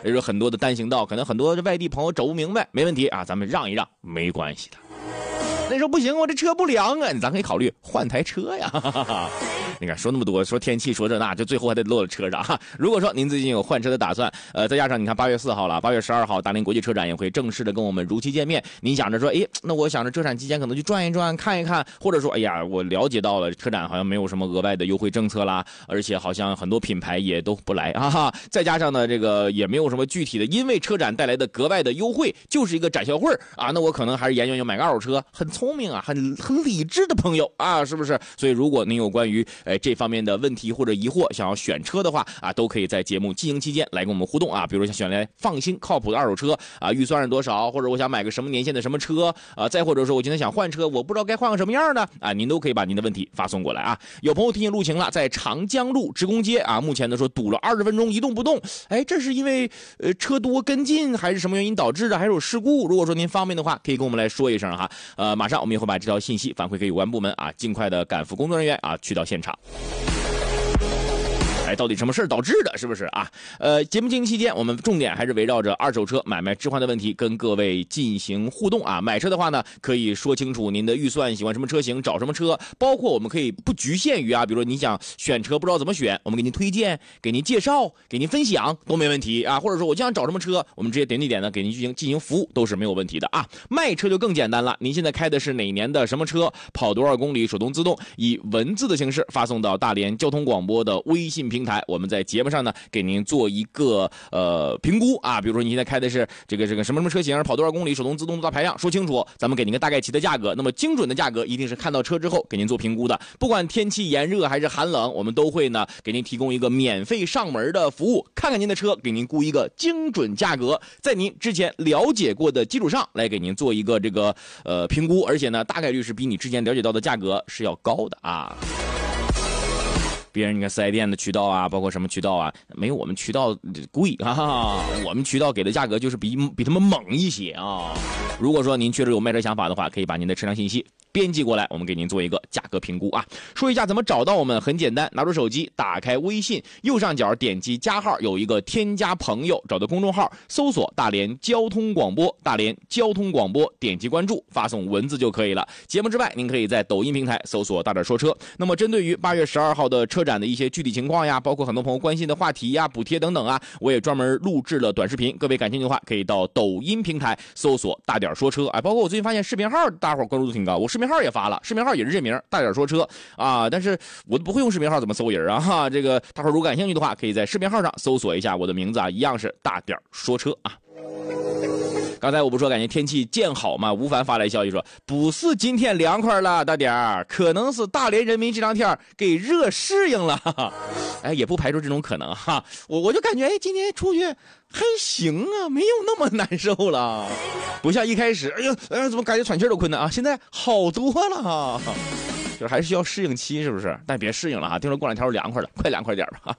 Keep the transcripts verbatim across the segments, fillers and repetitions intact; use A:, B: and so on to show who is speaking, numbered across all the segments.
A: 也有很多的单行道，可能很多外地朋友走不明白，没问题啊，咱们让一让，没关系的。那时候不行，我这车不凉啊，咱可以考虑换台车呀。哈哈哈。你看说那么多，说天气说这那，就最后还得落到车上哈。如果说您最近有换车的打算，呃，再加上你看八月四号了，八月十二号大连国际车展也会正式的跟我们如期见面。您想着说，哎，那我想着车展期间可能去转一转，看一看，或者说，哎呀，我了解到了车展好像没有什么额外的优惠政策啦，而且好像很多品牌也都不来啊哈。再加上呢，这个也没有什么具体的，因为车展带来的格外的优惠，就是一个展销会啊。那我可能还是研究研究买个二手车，很聪明啊，很很理智的朋友啊，是不是？所以如果您有关于呃这方面的问题或者疑惑，想要选车的话啊，都可以在节目进行期间来跟我们互动啊。比如说想选来放心靠谱的二手车啊，预算是多少，或者我想买个什么年限的什么车啊，再或者说我今天想换车，我不知道该换个什么样的啊，您都可以把您的问题发送过来啊。有朋友提醒路情了，在长江路职工街啊，目前呢说堵了二十分钟一动不动，哎，这是因为呃车多跟进，还是什么原因导致的，还是有事故？如果说您方便的话，可以跟我们来说一声哈。呃，马上我们也会把这条信息反馈给有关部门啊，尽快的赶赴工作人员啊，去到现场。哎，到底什么事导致的，是不是啊？呃，节目进行期间，我们重点还是围绕着二手车买卖置换的问题跟各位进行互动啊。买车的话呢，可以说清楚您的预算，喜欢什么车型，找什么车，包括我们可以不局限于啊，比如说你想选车不知道怎么选，我们给您推荐，给您介绍，给您分享都没问题啊。或者说我就想找什么车，我们直接点地点呢给您进行进行服务都是没有问题的啊。卖车就更简单了，您现在开的是哪年的什么车，跑多少公里，手动自动，以文字的形式发送到大连交通广播的微信平台，我们在节目上呢给您做一个呃评估啊，比如说你现在开的是这个这个什么什么车型，跑多少公里，手动自动多大排量，说清楚，咱们给您个大概齐的价格。那么精准的价格一定是看到车之后给您做评估的，不管天气炎热还是寒冷，我们都会呢给您提供一个免费上门的服务，看看您的车，给您估一个精准价格，在您之前了解过的基础上来给您做一个这个呃评估，而且呢大概率是比你之前了解到的价格是要高的啊。别人你看四 S 店的渠道啊，包括什么渠道啊，没有我们渠道贵啊，我们渠道给的价格就是比比他们猛一些啊。如果说您确实有卖车想法的话，可以把您的车辆信息编辑过来，我们给您做一个价格评估啊。说一下怎么找到我们，很简单，拿出手机，打开微信，右上角点击加号，有一个添加朋友，找到公众号，搜索大连交通广播，大连交通广播，点击关注，发送文字就可以了。节目之外，您可以在抖音平台搜索大点说车。那么针对于八月十二号的车展的一些具体情况呀，包括很多朋友关心的话题呀、补贴等等啊，我也专门录制了短视频，各位感兴趣的话可以到抖音平台搜索大点说车。哎，包括我最近发现视频号大伙儿关注度挺高，我视频号也发了，视频号也是这名大点说车啊，但是我不会用视频号怎么搜人啊哈，这个大伙儿如果感兴趣的话，可以在视频号上搜索一下我的名字啊，一样是大点说车啊。刚才我不说感觉天气渐好嘛，吴凡发来消息说不是今天凉快了，大点儿可能是大连人民这两天给热适应了，哈哈，哎，也不排除这种可能哈。我我就感觉哎，今天出去还行啊，没有那么难受了，不像一开始哎呀哎怎么感觉喘气都困难啊，现在好多了哈，就是还是需要适应期，是不是？但别适应了哈，听说过两天凉快了，快凉快点吧。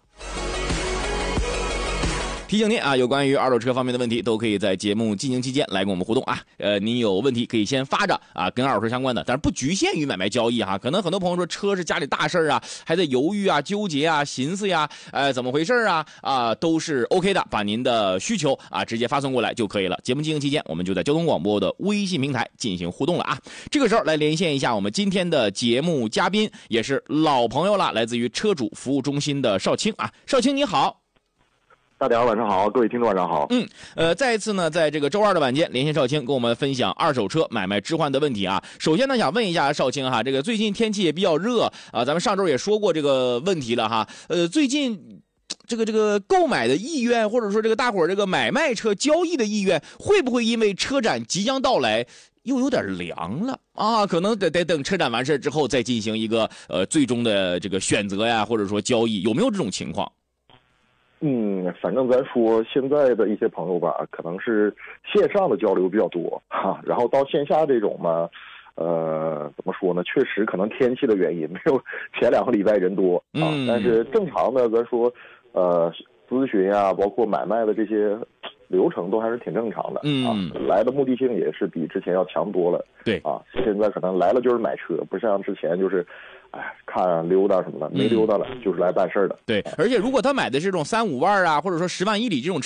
A: 提醒您啊，有关于二手车方面的问题，都可以在节目进行期间来跟我们互动啊。呃，您有问题可以先发着啊，跟二手车相关的，但是不局限于买卖交易哈。可能很多朋友说车是家里大事啊，还在犹豫啊、纠结啊、寻思呀，呃，怎么回事啊？啊，都是 OK 的，把您的需求啊直接发送过来就可以了。节目进行期间，我们就在交通广播的微信平台进行互动了啊。这个时候来连线一下我们今天的节目嘉宾，也是老朋友了，来自于车主服务中心的邵青啊，邵青你好。
B: 大家晚上好，各位听众晚上好。
A: 嗯，呃，再一次呢，在这个周二的晚间，连线邵青跟我们分享二手车买卖置换的问题啊。首先呢，想问一下邵青哈，这个最近天气也比较热啊，咱们上周也说过这个问题了哈。呃，最近这个这个购买的意愿，或者说这个大伙儿这个买卖车交易的意愿，会不会因为车展即将到来又有点凉了啊？可能得得等车展完事之后再进行一个呃最终的这个选择呀，或者说交易，有没有这种情况？
B: 嗯，反正咱说现在的一些朋友吧，可能是线上的交流比较多哈，然后到线下这种嘛，呃，怎么说呢？确实可能天气的原因，没有前两个礼拜人多啊。嗯、但是正常的咱说，呃，咨询呀、啊，包括买卖的这些流程都还是挺正常的。嗯啊，来的目的性也是比之前要强多了。
A: 对
B: 啊，现在可能来了就是买车，不像之前就是。哎，看溜达什么的，没溜达了，嗯、就是来办事的。
A: 对，而且如果他买的是这种三五万啊，或者说十万以里这种